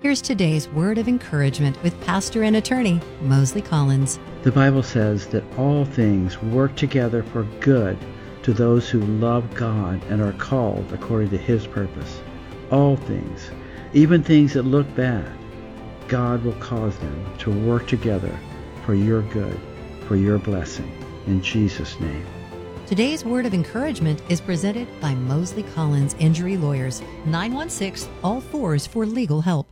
Here's today's word of encouragement with pastor and attorney Mosley Collins. The Bible says that all things work together for good to those who love God and are called according to His purpose. All things, even things that look bad, God will cause them to work together for your good, for your blessing. In Jesus' name. Today's word of encouragement is presented by Mosley Collins Injury Lawyers, 916-ALL-4s for legal help.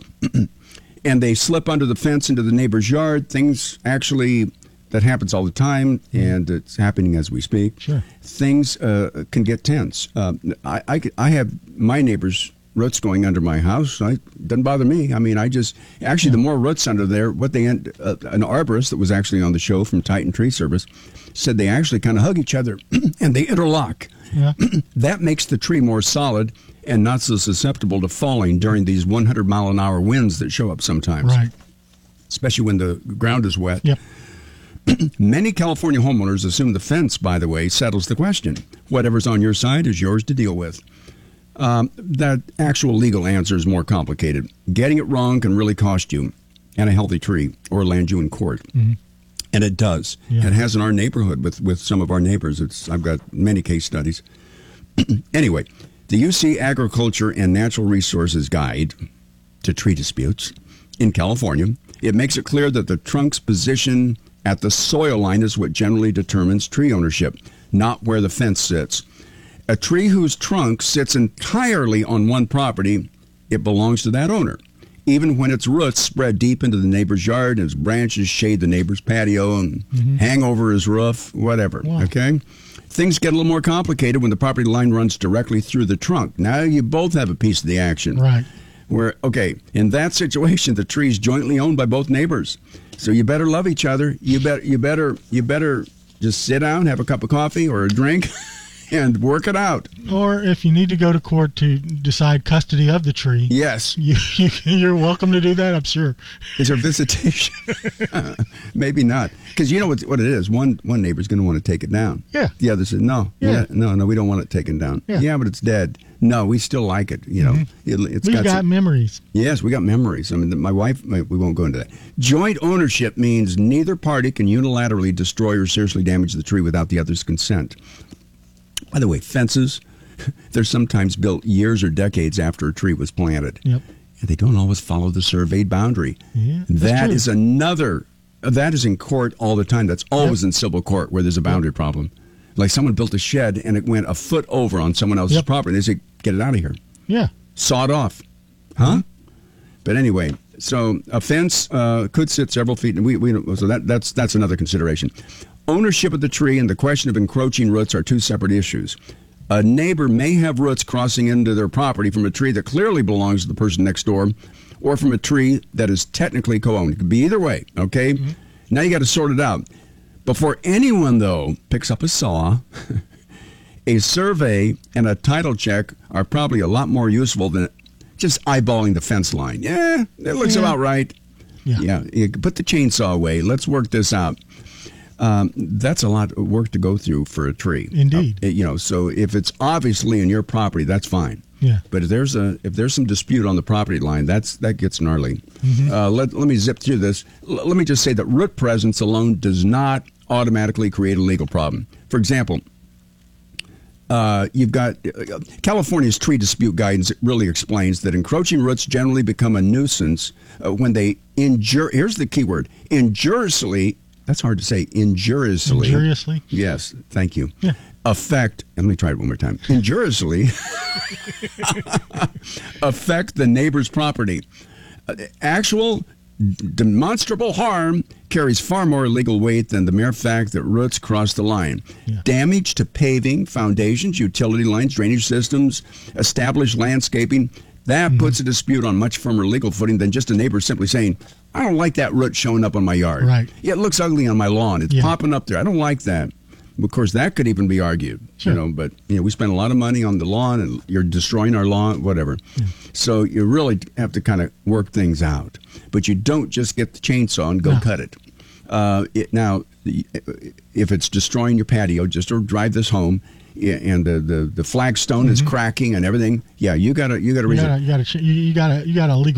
And they slip under the fence into the neighbor's yard. Things actually, that happens all the time, and it's happening as we speak. Sure. Things can get tense. I have my neighbor's roots going under my house. It doesn't bother me. I mean, the more roots under there, an arborist that was actually on the show from Titan Tree Service said they actually kind of hug each other and they interlock. Yeah. That makes the tree more solid and not so susceptible to falling during these 100-mile-an-hour winds that show up sometimes. Right. Especially when the ground is wet. Yep. Many California homeowners assume the fence, by the way, settles the question. Whatever's on your side is yours to deal with. That actual legal answer is more complicated. Getting it wrong can really cost you and a healthy tree or land you in court. Mm-hmm. And it does. Yeah. It has in our neighborhood with some of our neighbors. I've got many case studies. Anyway, the UC Agriculture and Natural Resources Guide to Tree Disputes in California, it makes it clear that the trunk's position at the soil line is what generally determines tree ownership, not where the fence sits. A tree whose trunk sits entirely on one property, it belongs to that owner, even when its roots spread deep into the neighbor's yard and its branches shade the neighbor's patio and hang over his roof, whatever. Wow. Okay? Things get a little more complicated when the property line runs directly through the trunk. Now you both have a piece of the action. Right. In that situation, the tree is jointly owned by both neighbors. So you better love each other. You better just sit down, have a cup of coffee or a drink, and work it out. Or if you need to go to court to decide custody of the tree, yes, you're welcome to do that, I'm sure. Is there visitation? Maybe not. Because you know what it is. One neighbor's going to want to take it down. Yeah. The other says, no, we don't want it taken down. Yeah, but it's dead. No, we still like it. You know, We've got memories. Yes, we got memories. I mean, my wife, we won't go into that. Joint ownership means neither party can unilaterally destroy or seriously damage the tree without the other's consent. By the way, fences, they're sometimes built years or decades after a tree was planted. Yep. And they don't always follow the surveyed boundary. Yeah, that is that is in court all the time. That's always in civil court where there's a boundary problem. Like someone built a shed and it went a foot over on someone else's property. They say, get it out of here. Yeah. Saw it off. Huh? But anyway, so a fence could sit several feet. And so that's another consideration. Ownership of the tree and the question of encroaching roots are two separate issues. A neighbor may have roots crossing into their property from a tree that clearly belongs to the person next door or from a tree that is technically co-owned. It could be either way, okay? Mm-hmm. Now you got to sort it out. Before anyone, though, picks up a saw, a survey and a title check are probably a lot more useful than just eyeballing the fence line. Yeah, it looks about right. Yeah, you put the chainsaw away. Let's work this out. That's a lot of work to go through for a tree. Indeed. So if it's obviously in your property, that's fine. Yeah. But if there's some dispute on the property line, that gets gnarly. Mm-hmm. Let me zip through this. Let me just say that root presence alone does not automatically create a legal problem. For example, you've got California's tree dispute guidance. It really explains that encroaching roots generally become a nuisance when they here's the key word, injuriously. That's hard to say. Injuriously. Injuriously? Yes, thank you. Yeah. Affect, and let me try it one more time. Injuriously affect the neighbor's property. Actual demonstrable harm carries far more legal weight than the mere fact that roots cross the line. Yeah. Damage to paving, foundations, utility lines, drainage systems, established landscaping, that puts a dispute on much firmer legal footing than just a neighbor simply saying, I don't like that root showing up on my yard. Right. Yeah, it looks ugly on my lawn. It's popping up there. I don't like that. Of course, that could even be argued. Sure. But we spend a lot of money on the lawn, and you're destroying our lawn, whatever. Yeah. So you really have to kind of work things out. But you don't just get the chainsaw and go cut it. Now, if it's destroying your patio, just to drive this home, and the flagstone is cracking and everything, you got a reason. You got a legal